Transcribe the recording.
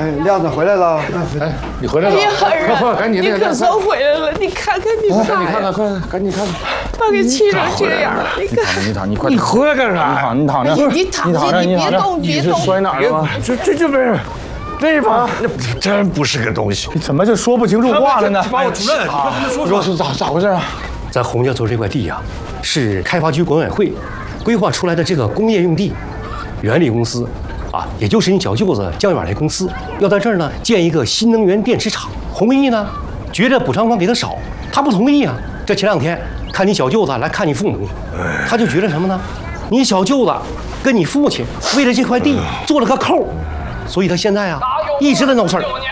哎，亮子回来了。 哎，你回来了！ 哎呀，儿快啊， 赶紧那个， 你可算回来了！你看看你爸呀， 你看看，快赶紧看看。 把给气成这样了，你看。 你快， 你回来干啥？ 你躺着， 哎呀，你躺下，你别动，别动。 摔哪儿了吗？ 这不是。这把那真不是个东西， 你怎么就说不清楚话了呢？ 把我主任，你跟他们说是咋回事啊？ 咱洪家村这块地呀，是开发局管委会规划出来的这个工业用地，原理公司啊，也就是你小舅子江远那公司，要在这儿呢建一个新能源电池厂。弘毅呢，觉得补偿款给他少，他不同意啊。这前2天看你小舅子来看你父母，他就觉得什么呢？你小舅子跟你父亲为了这块地做了个扣，所以他现在啊一直在闹事儿。